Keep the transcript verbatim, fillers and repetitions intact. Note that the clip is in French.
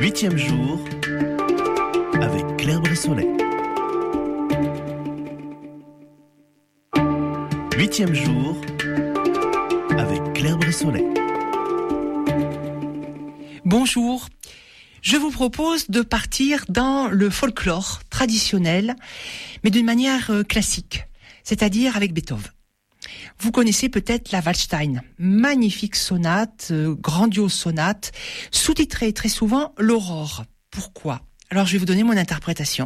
Huitième jour avec Claire Bressolet. Huitième jour avec Claire Bressolet. Bonjour, je vous propose de partir dans le folklore traditionnel, mais d'une manière classique, c'est-à-dire avec Beethoven. Vous connaissez peut-être la Waldstein, magnifique sonate, euh, grandiose sonate, sous-titrée très souvent l'Aurore. Pourquoi ? Alors je vais vous donner mon interprétation.